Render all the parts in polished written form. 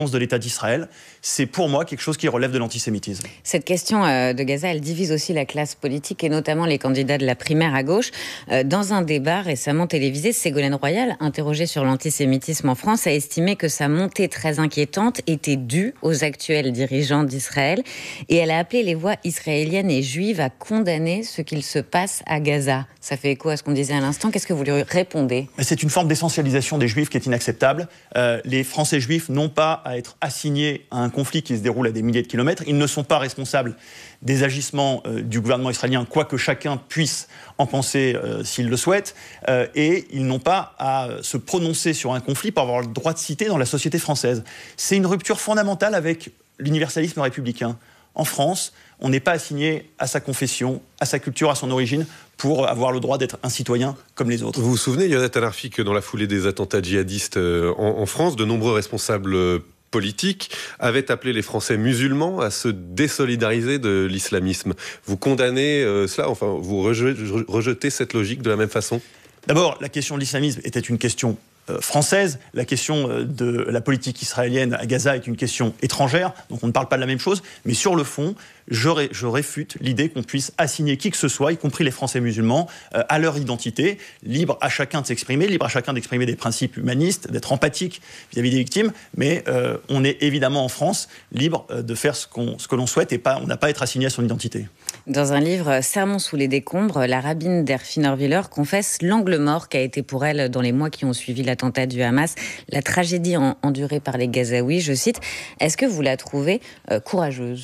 de l'État d'Israël, c'est pour moi quelque chose qui relève de l'antisémitisme. Cette question de Gaza, elle divise aussi la classe politique et notamment les candidats de la primaire à gauche. Dans un débat récemment télévisé, Ségolène Royal, interrogée sur l'antisémitisme en France, a estimé que sa montée très inquiétante était due aux actuels dirigeants d'Israël et elle a appelé les voix israéliennes et juives à condamner ce qu'il se passe à Gaza. Ça fait écho à ce qu'on disait à l'instant. Qu'est-ce que vous lui répondez ? C'est une forme d'essentialisation des juifs qui est inacceptable. Les Français juifs n'ont pas à être assignés à un conflit qui se déroule à des milliers de kilomètres. Ils ne sont pas responsables des agissements du gouvernement israélien, quoique chacun puisse en penser s'il le souhaite. Et ils n'ont pas à se prononcer sur un conflit pour avoir le droit de citer dans la société française. C'est une rupture fondamentale avec l'universalisme républicain. En France, on n'est pas assigné à sa confession, à sa culture, à son origine, pour avoir le droit d'être un citoyen comme les autres. Vous vous souvenez, Yonatan Arfi, que dans la foulée des attentats djihadistes en France, de nombreux responsables politiques avaient appelé les Français musulmans à se désolidariser de l'islamisme. Vous condamnez cela, enfin, vous rejetez cette logique de la même façon ? D'abord, la question de l'islamisme était une question française. La question de la politique israélienne à Gaza est une question étrangère, donc on ne parle pas de la même chose. Mais sur le fond, je réfute l'idée qu'on puisse assigner qui que ce soit, y compris les Français musulmans, à leur identité, libre à chacun de s'exprimer, libre à chacun d'exprimer des principes humanistes, d'être empathique vis-à-vis des victimes, mais on est évidemment en France libre de faire ce que l'on souhaite et on n'a pas à être assigné à son identité. Dans un livre, Sermon sous les décombres, la rabbine Delphine Orwiller confesse l'angle mort qu'a été pour elle, dans les mois qui ont suivi l'attentat du Hamas, la tragédie endurée par les Gazaouis. Je cite, est-ce que vous la trouvez courageuse ?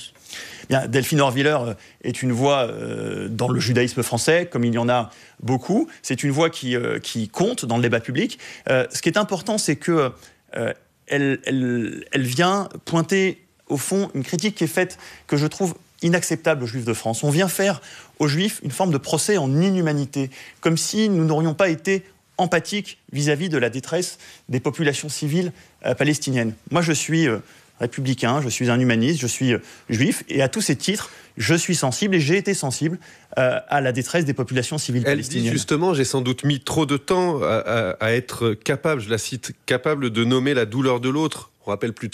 Bien, Delphine Orwiller est une voix dans le judaïsme français, comme il y en a beaucoup. C'est une voix qui compte dans le débat public. Ce qui est important, c'est que elle vient pointer, au fond, une critique qui est faite, que je trouve inacceptable aux Juifs de France. On vient faire aux Juifs une forme de procès en inhumanité, comme si nous n'aurions pas été empathiques vis-à-vis de la détresse des populations civiles palestiniennes. Moi, je suis républicain, je suis un humaniste, je suis juif, et à tous ces titres, je suis sensible, et j'ai été sensible à la détresse des populations civiles palestiniennes. Elle dit justement, j'ai sans doute mis trop de temps à être capable, je la cite, capable de nommer la douleur de l'autre. On rappelle plus de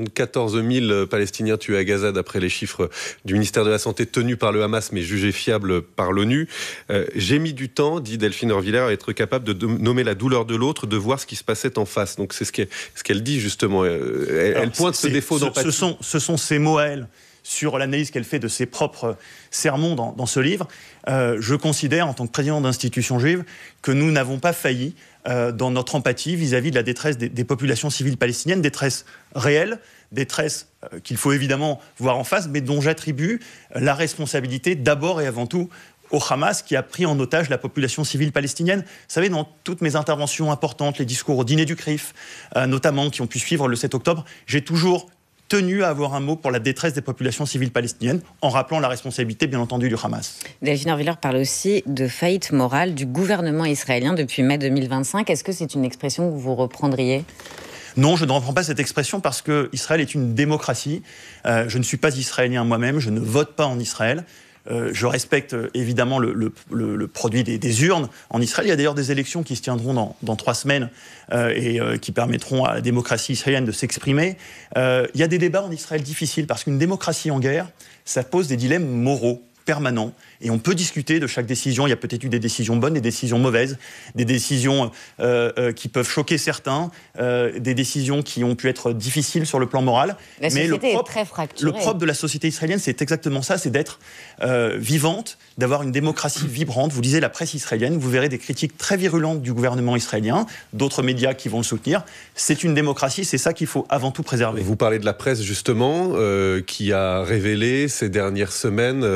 74 000 Palestiniens tués à Gaza, d'après les chiffres du ministère de la Santé tenus par le Hamas, mais jugés fiables par l'ONU. J'ai mis du temps, dit Delphine Orwiller, à être capable de nommer la douleur de l'autre, de voir ce qui se passait en face. Donc c'est ce qu'elle dit justement. Elle pointe ce défaut d'empathie. Ce sont ses mots à elle sur l'analyse qu'elle fait de ses propres sermons dans ce livre. Je considère, en tant que président d'institution juive, que nous n'avons pas failli dans notre empathie vis-à-vis de la détresse des populations civiles palestiniennes, détresse réelle, détresse qu'il faut évidemment voir en face, mais dont j'attribue la responsabilité d'abord et avant tout au Hamas, qui a pris en otage la population civile palestinienne. Vous savez, dans toutes mes interventions importantes, les discours au dîner du CRIF, notamment, qui ont pu suivre le 7 octobre, j'ai toujours tenu à avoir un mot pour la détresse des populations civiles palestiniennes, en rappelant la responsabilité, bien entendu, du Hamas. Delphine Orwiller parle aussi de faillite morale du gouvernement israélien depuis mai 2025. Est-ce que c'est une expression que vous reprendriez ? Non, je ne reprends pas cette expression parce que Israël est une démocratie. Je ne suis pas israélien moi-même, je ne vote pas en Israël. Je respecte évidemment le produit des urnes en Israël. Il y a d'ailleurs des élections qui se tiendront dans 3 semaines et qui permettront à la démocratie israélienne de s'exprimer. Il y a des débats en Israël difficiles parce qu'une démocratie en guerre, ça pose des dilemmes moraux permanents. Et on peut discuter de chaque décision. Il y a peut-être eu des décisions bonnes, des décisions mauvaises, des décisions qui peuvent choquer certains, des décisions qui ont pu être difficiles sur le plan moral. La société est très fracturée. Le propre de la société israélienne, c'est exactement ça, c'est d'être vivante, d'avoir une démocratie vibrante. Vous lisez la presse israélienne, vous verrez des critiques très virulentes du gouvernement israélien, d'autres médias qui vont le soutenir. C'est une démocratie, c'est ça qu'il faut avant tout préserver. Vous parlez de la presse justement, qui a révélé ces dernières semaines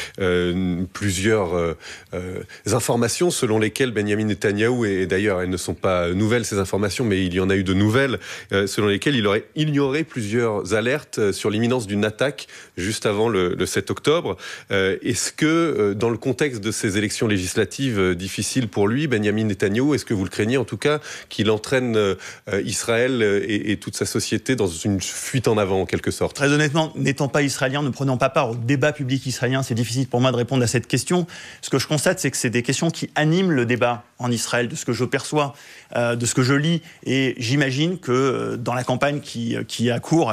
plusieurs informations selon lesquelles Benyamin Netanyahou, et d'ailleurs elles ne sont pas nouvelles ces informations, mais il y en a eu de nouvelles, selon lesquelles il aurait ignoré plusieurs alertes sur l'imminence d'une attaque juste avant le 7 octobre. Est-ce que dans le contexte de ces élections législatives difficiles pour lui, Benyamin Netanyahou, est-ce que vous le craignez en tout cas qu'il entraîne Israël et toute sa société dans une fuite en avant en quelque sorte ? Très honnêtement, n'étant pas israélien, ne prenant pas part au débat public israélien, c'est difficile difficile pour moi de répondre à cette question. Ce que je constate, c'est que c'est des questions qui animent le débat en Israël, de ce que je perçois, de ce que je lis. Et j'imagine que dans la campagne qui a cours